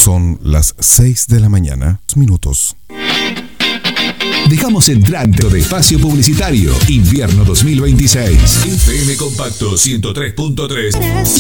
Son las 6 de la mañana, minutos. Dejamos entrante de espacio publicitario. Invierno 2026. FM Compacto 103.3.